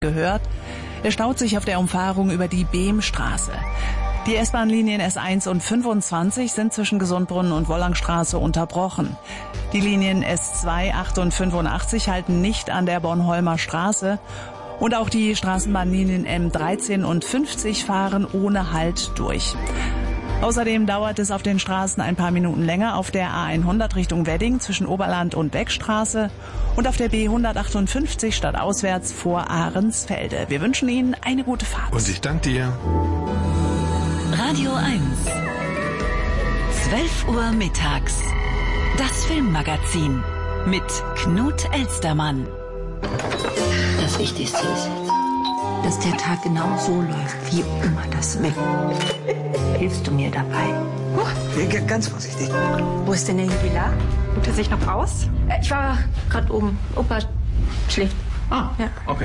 gehört. Er staut sich auf der Umfahrung über die Behmstraße. Die S-Bahn-Linien S1 und 25 sind zwischen Gesundbrunnen und Wollangstraße unterbrochen. Die Linien S2, 8 und 85 halten nicht an der Bornholmer Straße. Und auch die Straßenbahnlinien M13 und 50 fahren ohne Halt durch. Außerdem dauert es auf den Straßen ein paar Minuten länger auf der A100 Richtung Wedding zwischen Oberland und Beckstraße und auf der B158 stadtauswärts vor Ahrensfelde. Wir wünschen Ihnen eine gute Fahrt. Und ich danke dir. Radio 1. 12 Uhr mittags. Das Filmmagazin mit Knut Elstermann. Das Wichtigste ist jetzt, dass der Tag genau so läuft, wie immer das will. Hilfst du mir dabei? Ja, ganz vorsichtig. Wo ist denn der Jubilar? Ruht er sich noch aus? Ich war gerade oben. Opa schläft. Ah, ja. Okay.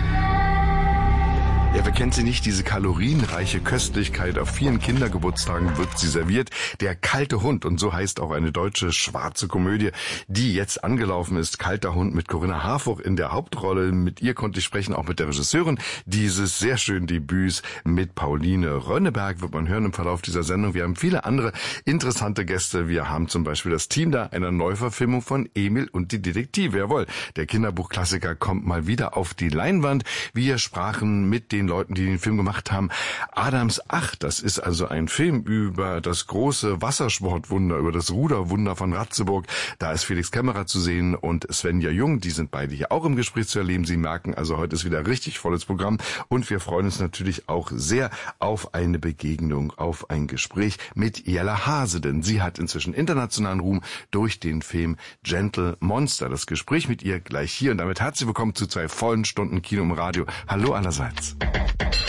Ja, wer kennt sie nicht? Diese kalorienreiche Köstlichkeit. Auf vielen Kindergeburtstagen wird sie serviert. Der kalte Hund. Und so heißt auch eine deutsche schwarze Komödie, die jetzt angelaufen ist. Kalter Hund mit Corinna Harfouch in der Hauptrolle. Mit ihr konnte ich sprechen, auch mit der Regisseurin dieses sehr schönen Debüts. Mit Pauline Rönneberg wird man hören im Verlauf dieser Sendung. Wir haben viele andere interessante Gäste. Wir haben zum Beispiel das Team da einer Neuverfilmung von Emil und die Detektive. Jawohl, der Kinderbuchklassiker kommt mal wieder auf die Leinwand. Wir sprachen mit den Leuten, die den Film gemacht haben. Adams Acht, das ist also ein Film über das große Wassersportwunder, über das Ruderwunder von Ratzeburg. Da ist Felix Kämmerer zu sehen und Svenja Jung, die sind beide hier auch im Gespräch zu erleben. Sie merken also, heute ist wieder richtig volles Programm und wir freuen uns natürlich auch sehr auf eine Begegnung, auf ein Gespräch mit Jella Hase, denn sie hat inzwischen internationalen Ruhm durch den Film Gentle Monster. Das Gespräch mit ihr gleich hier und damit herzlich willkommen zu 2 vollen Stunden Kino im Radio. Hallo allerseits.